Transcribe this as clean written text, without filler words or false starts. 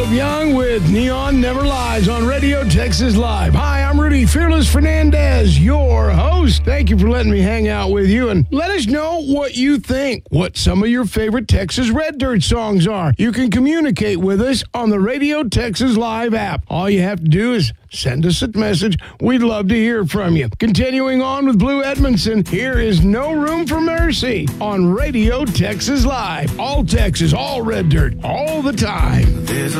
Caleb Young with Neon Never Lies on Radio Texas Live. Hi, I'm Rudy Fearless Fernandez, your host. Thank you for letting me hang out with you, and let us know what you think, what some of your favorite Texas Red Dirt songs are. You can communicate with us on the Radio Texas Live app. All you have to do is send us a message. We'd love to hear from you. Continuing on with Blue Edmondson, here is No Room for Mercy on Radio Texas Live. All Texas, all Red Dirt, all the time.